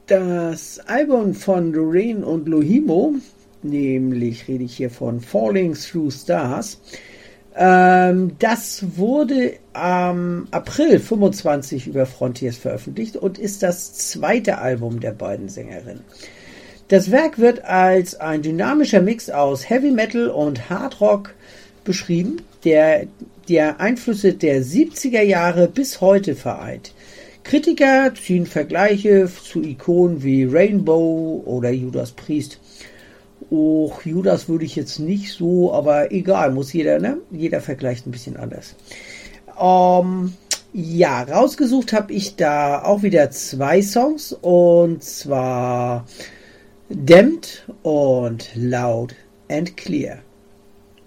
Das Album von Loreen und Lohimo, nämlich rede ich hier von Falling Through Stars, das wurde am April 25 über Frontiers veröffentlicht und ist das zweite Album der beiden Sängerinnen. Das Werk wird als ein dynamischer Mix aus Heavy Metal und Hard Rock beschrieben, der Einflüsse der 70er Jahre bis heute vereint. Kritiker ziehen Vergleiche zu Ikonen wie Rainbow oder Judas Priest. Och, Judas würde ich jetzt nicht so, aber egal, muss jeder, ne? Jeder vergleicht ein bisschen anders. Ja, rausgesucht habe ich da auch wieder 2 Songs, und zwar Damned und Loud and Clear.